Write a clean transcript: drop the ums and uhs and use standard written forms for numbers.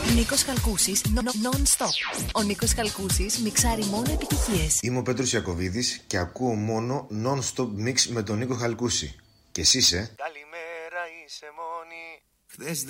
Νίκος Χαλκούσης, non-stop. Ο Νίκος Χαλκούσης μιξάρει μόνο επιτυχίες. Είμαι ο Πέτρος Ιακωβίδης και ακούω μόνο non-stop mix με τον Νίκο Χαλκούση. Και εσύ είσαι. Καλημέρα, είσαι μόνη. Χθες